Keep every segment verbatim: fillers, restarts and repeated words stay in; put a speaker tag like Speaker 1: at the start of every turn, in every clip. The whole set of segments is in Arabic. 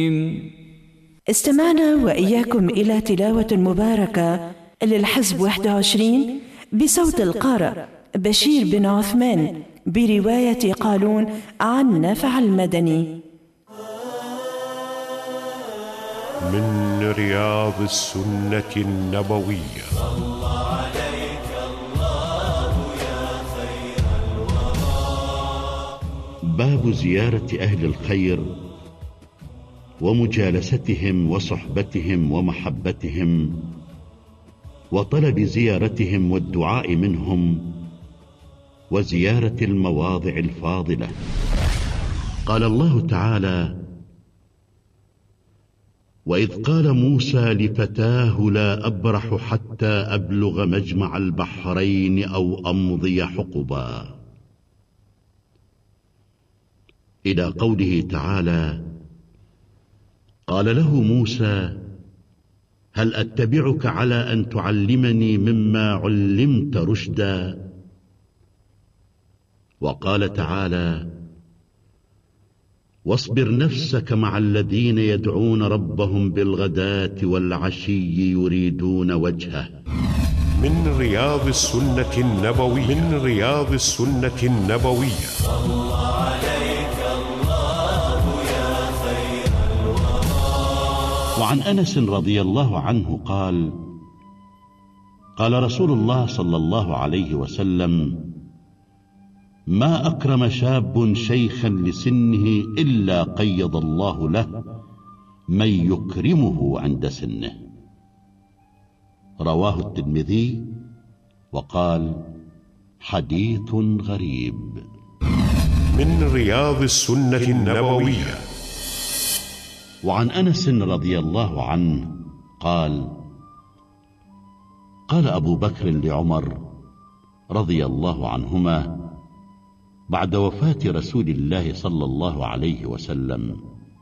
Speaker 1: استمعنا وإياكم إلى تلاوة مباركة للحزب واحد وعشرين بصوت القارئ بشير بن عثمان برواية قالون عن نافع المدني.
Speaker 2: من رياض السنة النبوية.
Speaker 3: صلى عليك الله يا خير الورى.
Speaker 4: باب زيارة أهل الخير ومجالستهم وصحبتهم ومحبتهم وطلب زيارتهم والدعاء منهم وزيارة المواضع الفاضلة. قال الله تعالى: وإذ قال موسى لفتاه لا أبرح حتى أبلغ مجمع البحرين أو أمضي حقبا، إلى قوله تعالى: قال له موسى هل أتبعك على أن تعلمني مما علمت رشدا. وقال تعالى: واصبر نفسك مع الذين يدعون ربهم بالغداة والعشي يريدون وجهه.
Speaker 2: من رياض السنة النبوية. من رياض السنة النبوية.
Speaker 3: صلى عليك الله يا خير الورى.
Speaker 4: وعن أنس رضي الله عنه قال: قال رسول الله صلى الله عليه وسلم: ما أكرم شاب شيخا لسنه إلا قيض الله له من يكرمه عند سنه. رواه الترمذي وقال: حديث غريب.
Speaker 2: من رياض السنة النبوية.
Speaker 4: وعن أنس رضي الله عنه قال: قال أبو بكر لعمر رضي الله عنهما بعد وفاة رسول الله صلى الله عليه وسلم: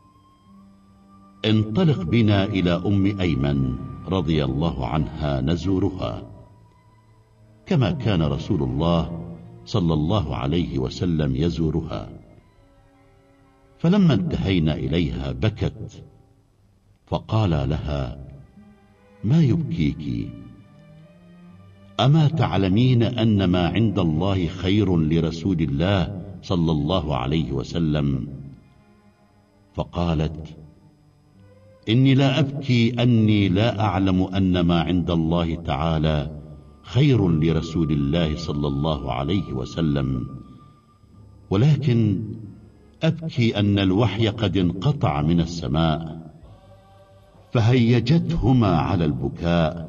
Speaker 4: انطلق بنا إلى أم أيمن رضي الله عنها نزورها، كما كان رسول الله صلى الله عليه وسلم يزورها. فلما انتهينا إليها بكت، فقال لها: ما يبكيك؟ أما تعلمين أن ما عند الله خير لرسول الله صلى الله عليه وسلم؟ فقالت: إني لا أبكي أني لا أعلم أن ما عند الله تعالى خير لرسول الله صلى الله عليه وسلم، ولكن أبكي أن الوحي قد انقطع من السماء فهيجتهما على البكاء،